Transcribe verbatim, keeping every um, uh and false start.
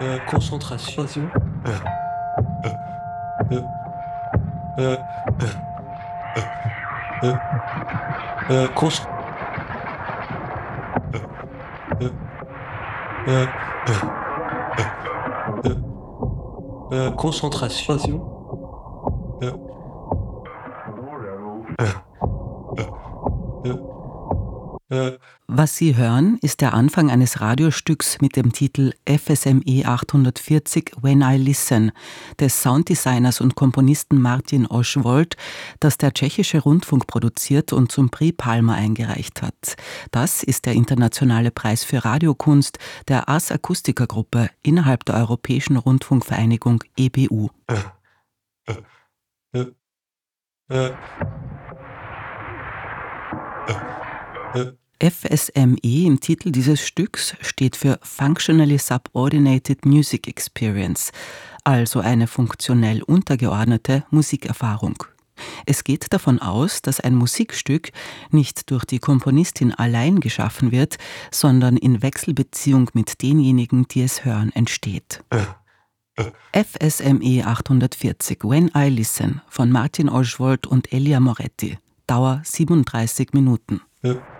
äh, Konzentration, äh, äh, äh, äh, äh, äh, Konz- äh, äh, äh, äh, äh, Konzentration, äh, äh, äh, äh, Was Sie hören, ist der Anfang eines Radiostücks mit dem Titel F S M E achthundertvierzig When I Listen des Sounddesigners und Komponisten Martin Oschwoldt, das der tschechische Rundfunk produziert und zum Prix Palma eingereicht hat. Das ist der internationale Preis für Radiokunst der Ars Acustica Gruppe innerhalb der Europäischen Rundfunkvereinigung E B U. äh, äh, äh, äh, F S M E im Titel dieses Stücks steht für Functionally Subordinated Music Experience, also eine funktionell untergeordnete Musikerfahrung. Es geht davon aus, dass ein Musikstück nicht durch die Komponistin allein geschaffen wird, sondern in Wechselbeziehung mit denjenigen, die es hören, entsteht. F S M E achthundertvierzig When I Listen von Martin Oschwoldt und Elia Moretti. Dauer siebenunddreißig Minuten. äh.